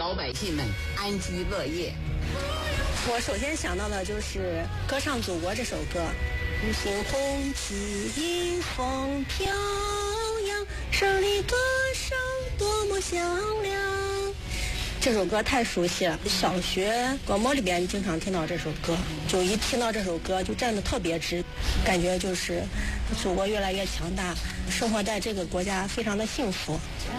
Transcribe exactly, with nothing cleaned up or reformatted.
老百姓们安居乐业。 我首先想到的就是《歌唱祖国》这首歌。五星红旗迎风飘扬，胜利歌声多么响亮。这首歌太熟悉了，小学广播里边经常听到这首歌，就一听到这首歌就站得特别直，感觉就是祖国越来越强大，生活在这个国家非常的幸福。